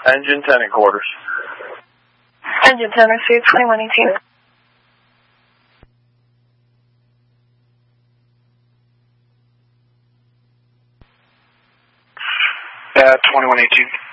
Engine 10 in quarters. Engine 10, receive 2118. Yeah, 2118.